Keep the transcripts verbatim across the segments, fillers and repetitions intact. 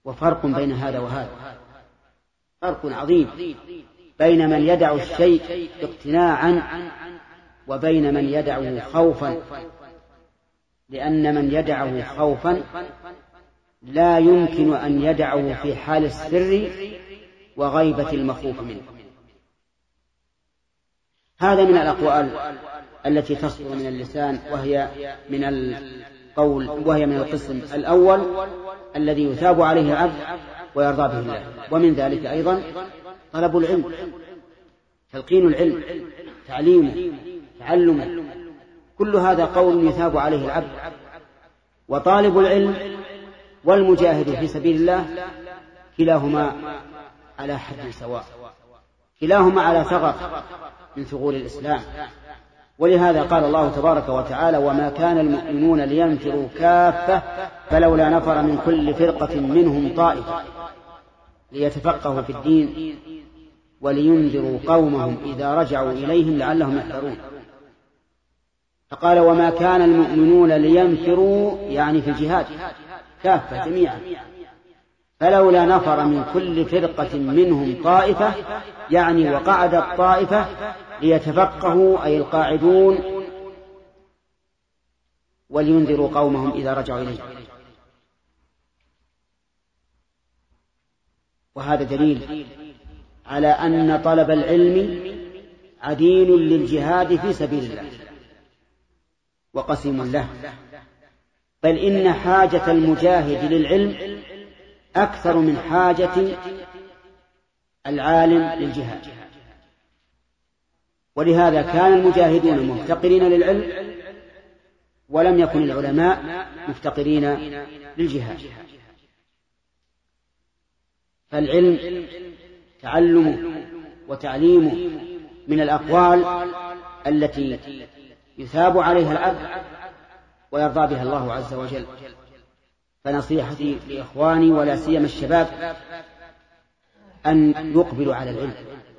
وفرق بين هذا وهذا، فرق عظيم بين من يدع الشيء اقتناعا وبين من يدعه خوفا، لأن من يدعه خوفا لا يمكن أن يدعه في حال السر وغيبة المخوف منه. هذا من الأقوال التي تصدر من اللسان، وهي من القول وهي من القسم الأول الذي يثاب عليه العبد ويرضى به الله. ومن ذلك أيضا طلب العلم، تلقين العلم، تعليمه، تعلمه، كل هذا قول يثاب عليه العبد. وطالب العلم والمجاهد في سبيل الله كلاهما على حد سواء، كلاهما على ثغر من ثغور الإسلام. ولهذا قال الله تبارك وتعالى: وما كان المؤمنون لينفروا كافة فلولا نفر من كل فرقة منهم طائفة ليتفقهوا في الدين ولينذروا قومهم إذا رجعوا إليهم لعلهم يحذرون. فقال: وما كان المؤمنون لينفروا، يعني في الجهاد كافة جميعا، فلولا نفر من كل فرقة منهم طائفة، يعني وقعد الطائفة ليتفقهوا أي القاعدون ولينذروا قومهم إذا رجعوا إليه. وهذا دليل على أن طلب العلم عدين للجهاد في سبيل الله وقسم له، بل إن حاجة المجاهد للعلم أكثر من حاجة العالم للجهاد. ولهذا كان المجاهدون مفتقرين للعلم، ولم يكن العلماء مفتقرين للجهاد. فالعلم تعلمه وتعليمه من الأقوال التي يثاب عليها العبد ويرضى بها الله عز وجل. فنصيحتي لإخواني ولا سيما الشباب أن يقبلوا على العلم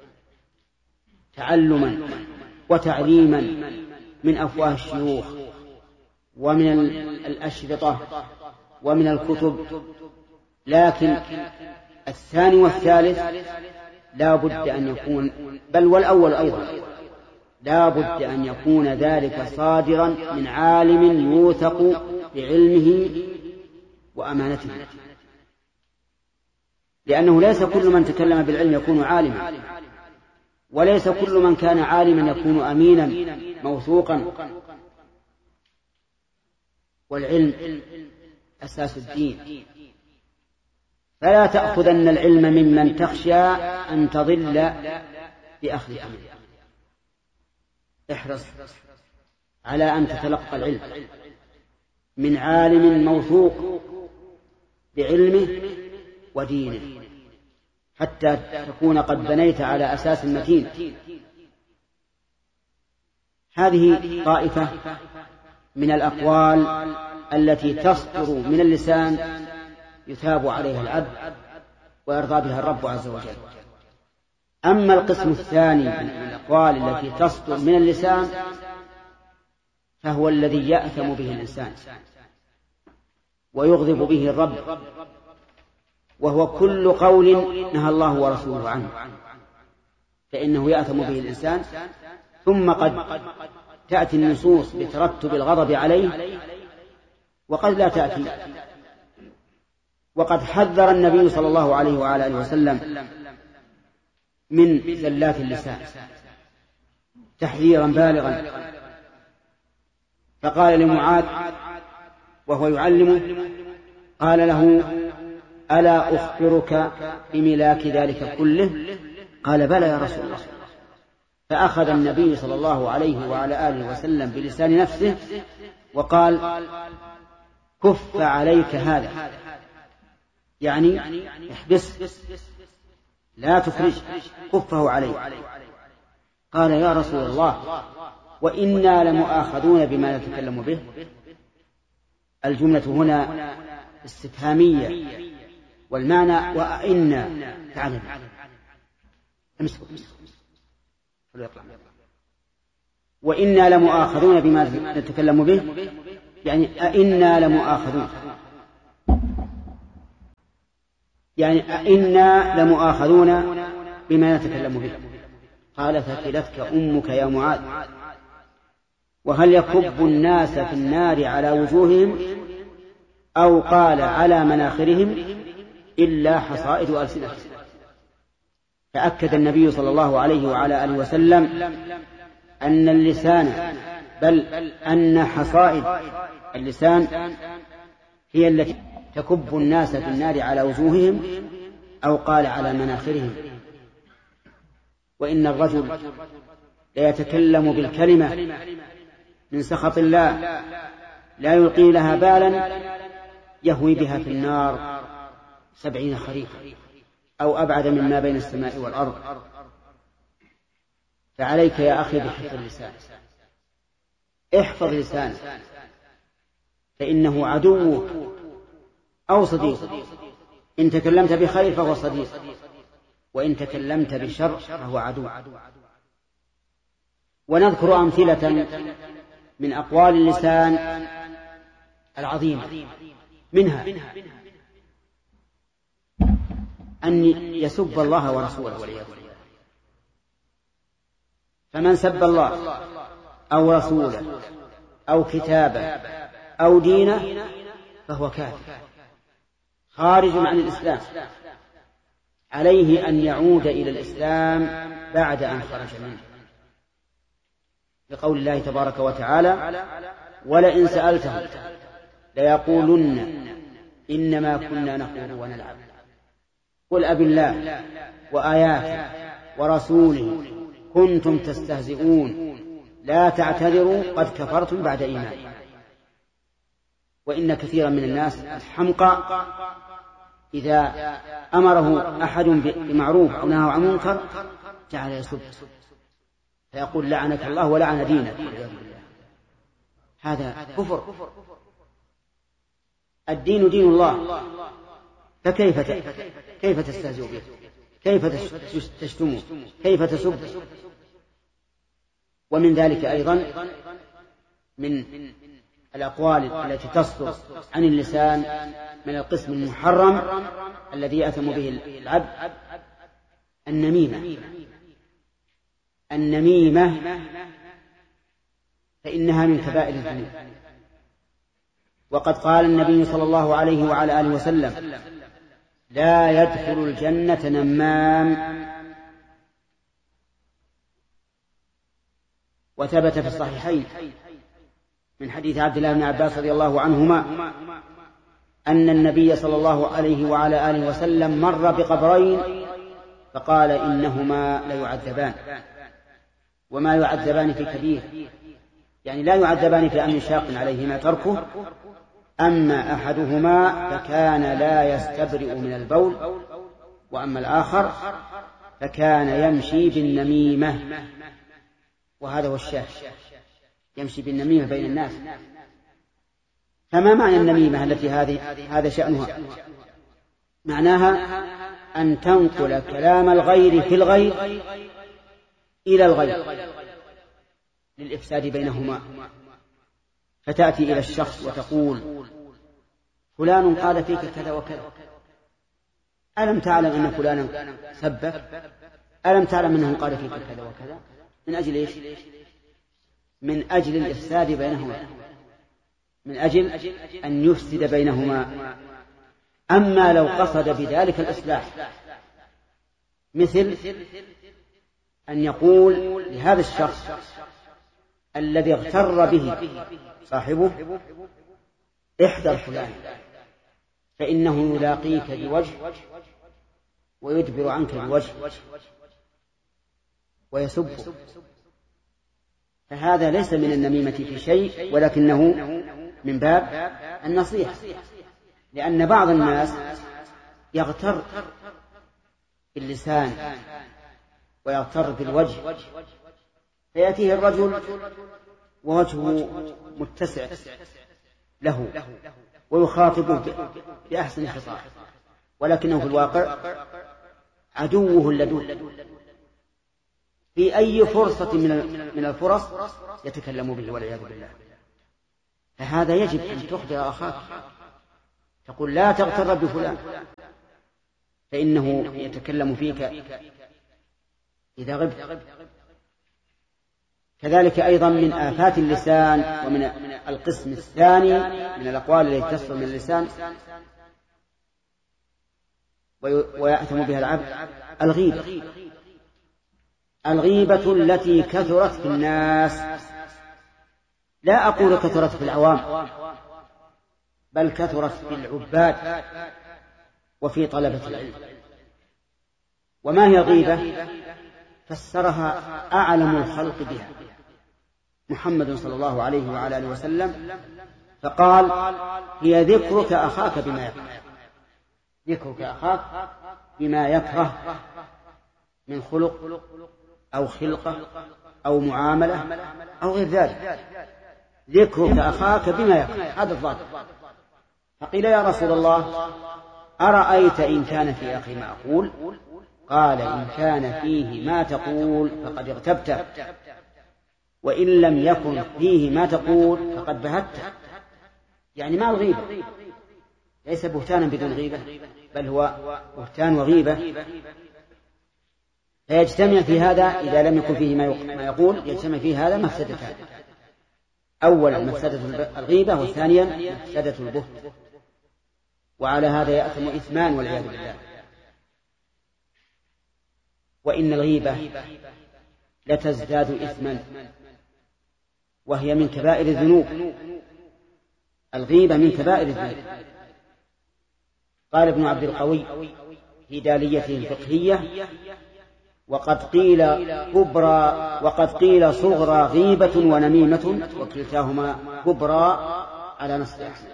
تعلما وتعليما من أفواه الشيوخ ومن الأشرطة ومن الكتب، لكن الثاني والثالث لا بد أن يكون، بل والأول أيضا لا بد أن يكون ذلك صادرا من عالم يوثق بعلمه وأمانته، لأنه ليس كل من تكلم بالعلم يكون عالما، وليس كل من كان عالما يكون أمينا موثوقا. والعلم أساس الدين، فلا تأخذن العلم ممن تخشى أن تضل بأخذك منه. احرص على أن تتلقى العلم من عالم موثوق بعلمه ودينه، حتى تكون قد بنيت على أساس متين. هذه طائفة من الأقوال التي تصدر من اللسان يثاب عليها العبد ويرضى بها الرب عز وجل. أما القسم الثاني من الأقوال التي تصدر من اللسان فهو الذي يأثم به الإنسان ويغضب به الرب، وهو كل قول نهى الله ورسوله عنه، فإنه يأثم به الإنسان. ثم قد تأتي النصوص بترتب الغضب عليه وقد لا تأتي. وقد حذر النبي صلى الله عليه وعلى آله وسلم من زلات اللسان تحذيرا بالغا، فقال لمعاذ وهو يعلمه، قال له: ألا أخبرك بملاك ذلك كله؟ قال: بلى يا رسول الله. فأخذ النبي صلى الله عليه وعلى آله وسلم بلسان نفسه وقال: كف عليك هذا، يعني احبس لا تخرج، كفه عليه. قال: يا رسول الله، وإنا لمؤاخذون بما نتكلم به. الجملة هنا استفهامية، والمعنى وإنا تعلم. وإنا لمؤاخذون بما نتكلم به، يعني أئنا لمؤاخذون. يعني إنا لمؤاخذون بما نتكلم به. قال ثكلتك أمك يا معاذ. وهل يكب الناس في النار على وجوههم أو قال على مناخرهم إلا حصائد ألسنتهم. فأكد النبي صلى الله عليه وعلى آله وسلم أن اللسان بل أن حصائد اللسان هي التي تكب الناس في النار على وجوههم أو قال على مناخرهم. وإن الرجل ليتكلم بالكلمة من سخط الله لا يلقي لها بالا يهوي بها في النار سبعين خريفا أو أبعد مما بين السماء والأرض. فعليك يا أخي بحفظ اللسان. احفظ لسانك فإنه عدوك أو صديق. إن تكلمت بخير فهو صديق، وإن تكلمت بشر فهو عدو. ونذكر أمثلة من أقوال اللسان العظيمة، منها أن يسب الله ورسوله والعياذ بالله. فمن سب الله أو رسوله أو كتابه أو دينه فهو كافر خارج عن الإسلام، عليه أن يعود إلى الإسلام بعد أن خرج منه، لقول الله تبارك وتعالى: ولئن سألتهم ليقولن إنما كنا نخوض ونلعب قل أب الله وآياته ورسوله كنتم تستهزئون لا تعتذروا قد كفرتم بعد إيمان. وإن كثيرا من الناس الحمقى إذا أمره أحد بمعروف أو نهى عن منكر جعل يسب فيقول لعنك الله ولعن دينك. هذا كفر. الدين دين الله، فكيف كيف تستهزئ به؟ كيف تشتمه؟ كيف تسب؟ ومن ذلك أيضا من الأقوال التي تصدر عن اللسان من القسم المحرم الذي يأثم به العبد النميمة. النميمة فإنها من كبائر الذنوب، وقد قال النبي صلى الله عليه وعلى آله وسلم: لا يدخل الجنة نمام. وثبت في الصحيحين من حديث عبد الله بن عباس رضي الله عنهما أن النبي صلى الله عليه وعلى آله وسلم مر بقبرين فقال: إنهما ليعذبان وما يعذبان في كبير، يعني لا يعذبان في أمر شاق عليهما تركه. أما أحدهما فكان لا يستبرئ من البول، وأما الآخر فكان يمشي بالنميمة. وهذا هو الشاهد، يمشي بالنميمة بين الناس. فما معنى النميمة التي هذه هذا شأنها؟ معناها أن تنقل كلام الغير في الغير إلى الغير للإفساد بينهما، فتأتي إلى الشخص وتقول: فلان قال فيك كذا وكذا، ألم تعلم أن فلانا سبك؟ ألم تعلم أنه قال فيك كذا وكذا؟ من أجل إيش؟ من أجل الإفساد بينهما، من أجل أن يفسد بينهما. أما لو قصد بذلك الإصلاح، مثل أن يقول لهذا الشخص الذي اغتر به صاحبه: احذر فلان فإنه يلاقيك بوجه ويدبر عنك بوجه ويسب، فهذا ليس من النميمة في شيء، ولكنه من باب النصيحة. لأن بعض الناس يغتر باللسان ويغتر بالوجه، فيأتيه الرجل ووجهه متسع له ويخاطبه بأحسن خطاب، ولكنه في الواقع عدوه اللدود. في أي فرصة من الفرص يتكلم به والعياذ بالله. فهذا يجب أن تخبر أخاك، تقول: لا تغتر بفلان فإنه يتكلم فيك إذا غبت. كذلك أيضا من آفات اللسان ومن القسم الثاني من الأقوال التي تصدر من اللسان ويأثم بها العبد الغيبة. الغيبة التي كثرت في الناس، لا أقول كثرت في العوام، بل كثرت في العباد وفي طلبة العلم. وما هي الغيبة؟ فسرها أعلم الخلق بها محمد صلى الله عليه وعلى آله وسلم، فقال: هي ذكرك أخاك بما يكره. ذكرك أخاك بما يكره من خلق أو خلقة أو معاملة أو غير ذلك. ذكرك أخاك بما يكره، هذا الضابط. فقيل: يا رسول الله، أرأيت إن كان في أخي ما أقول؟ قال: إن كان فيه ما تقول فقد اغتبته، وإن لم يكن فيه ما تقول فقد بهته. يعني ما الغيبة ليس بهتانا بدون غيبة، بل هو بهتان وغيبة، فيجتمع في هذا إذا لم يكن فيه ما يقول، يجتمع فيه هذا مفسدتان: أولا مفسدة الغيبة، والثانيا مفسدة البهت، وعلى هذا يأثم إثمان والعياذ بالله. وإن الغيبة لتزداد إثما، وهي من كبائر الذنوب. الغيبة من كبائر الذنوب. قال ابن عبد القوي في داليته الفقهية: وقد قيل كبرى وقد قيل صغرى غيبة ونميمة، وكلتاهما كبرى على نص أحسن.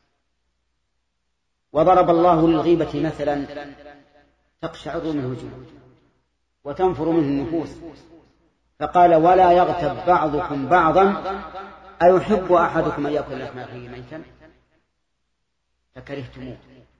وضرب الله للغيبة مثلا: تقشعر منه الجلود وتنفر منه النفوس، فقال: ولا يغتب بعضكم بعضا أيحب أحدكم أن يأكل لحم أخيه ميتا فكرهتموه.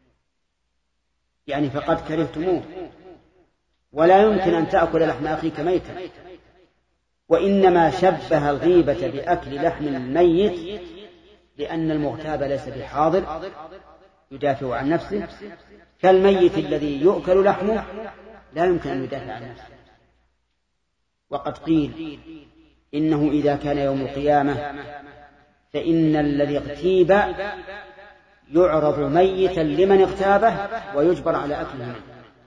يعني فقد كرهتموه، ولا يمكن أن تأكل لحم أخيك ميتا. وإنما شبه الغيبة بأكل لحم الميت لأن المغتاب ليس بحاضر يدافع عن نفسه، كالميت الذي يؤكل لحمه لا يمكن أن يدافع عن نفسه. وقد قيل إنه إذا كان يوم القيامة فإن الذي اغتيب يعرض ميتا لمن اغتابه ويجبر على أكله منه.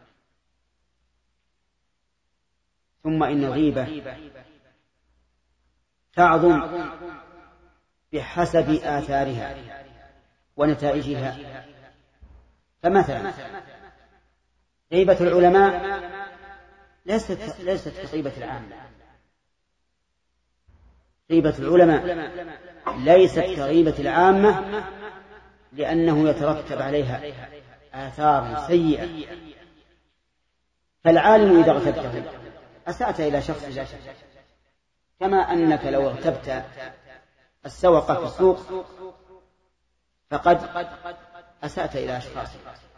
ثم إن الغيبة تعظم بحسب آثارها ونتائجها. فمثلا غيبة العلماء ليست ليست كغيبة العامة. غيبة العلماء ليست كغيبة العامة، لأنه يترتب عليها آثار سيئة. فالعالم إذا اغتبته أسأت إلى شخص لا شك، كما أنك لو اغتبت السوق في السوق فقد أسأت إلى أشخاص.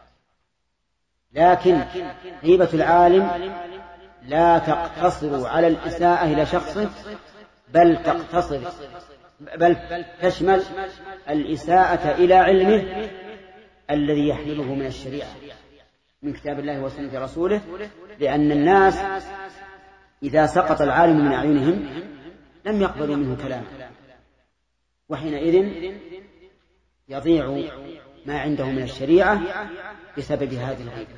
لكن غيبة العالم لا تقتصر على الإساءة إلى شخصه، بل تقتصر بل تشمل الإساءة إلى علمه الذي يحمله من الشريعة من كتاب الله وسنة رسوله. لأن الناس إذا سقط العالم من أعينهم لم يقبلوا منه كلاما، وحينئذ يضيع ما عنده من الشريعة بسبب هذه الغيبة.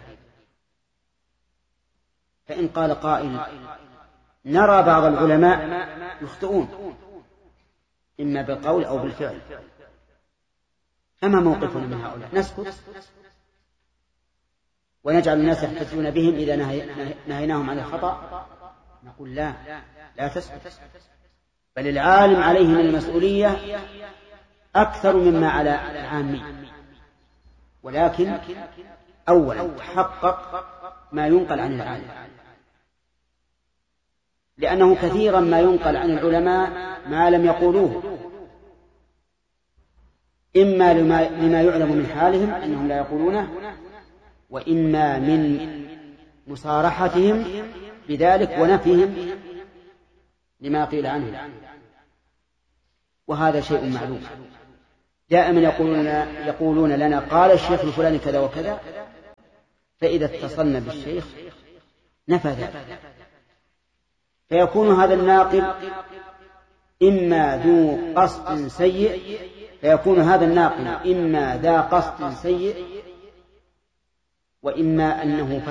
فإن قال قائل: نرى بعض العلماء يخطئون إما بالقول أو بالفعل، فما موقفنا من هؤلاء؟ نسكت ونجعل الناس يحتجون بهم إذا نهيناهم عن الخطأ؟ نقول لا، لا تسكت، بل العالم عليه من المسؤولية أكثر مما على العامي. ولكن أولا تحقق ما ينقل عن العالم، لأنه كثيرا ما ينقل عن العلماء ما لم يقولوه، إما لما يعلم من حالهم أنهم لا يقولونه، وإما من مصارحتهم بذلك ونفيهم لما قيل عنه. وهذا شيء معلوم. دائما يقولون, يقولون لنا: قال الشيخ الفلاني كذا وكذا، فإذا اتصلنا بالشيخ نفى ذلك، فيكون هذا الناقل إما ذو قصد سيء فيكون هذا الناقل إما ذا قصد سيء وإما أنه